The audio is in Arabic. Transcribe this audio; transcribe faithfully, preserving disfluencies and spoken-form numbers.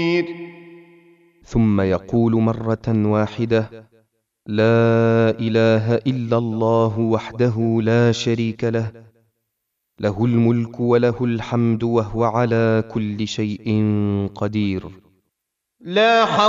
ثم يقول مرة واحدة: لا إله إلا الله وحده لا شريك له، له الملك وله الحمد وهو على كل شيء قدير. لا حول